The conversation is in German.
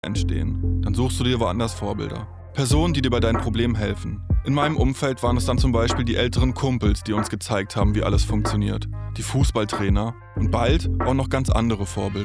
entstehen, dann suchst du dir woanders Vorbilder. Personen, die dir bei deinen Problemen helfen. In meinem Umfeld waren es dann zum Beispiel die älteren Kumpels, die uns gezeigt haben, wie alles funktioniert. Die Fußballtrainer und bald auch noch ganz andere Vorbilder.